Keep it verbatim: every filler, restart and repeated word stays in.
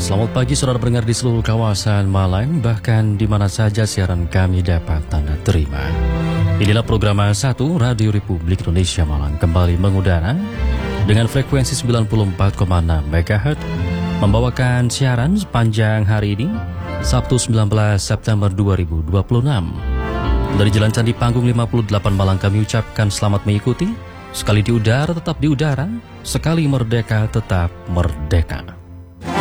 Selamat pagi saudara pendengar di seluruh kawasan Malang, bahkan di mana saja siaran kami dapat Anda terima. Inilah program satu Radio Republik Indonesia Malang kembali mengudara dengan frekuensi sembilan puluh empat koma enam megahertz, membawakan siaran sepanjang hari ini, Sabtu sembilan belas September dua ribu dua puluh enam. Dari Jalan Candi Panggung lima puluh delapan Malang kami ucapkan selamat mengikuti. Sekali di udara tetap di udara, sekali merdeka tetap merdeka.